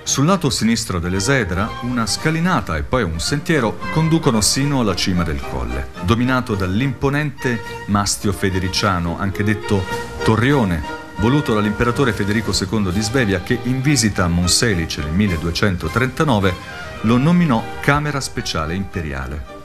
Sul lato sinistro dell'Esedra, una scalinata e poi un sentiero conducono sino alla cima del colle, dominato dall'imponente mastio federiciano, anche detto Torrione, voluto dall'imperatore Federico II di Svevia, che in visita a Monselice nel 1239 lo nominò Camera Speciale Imperiale.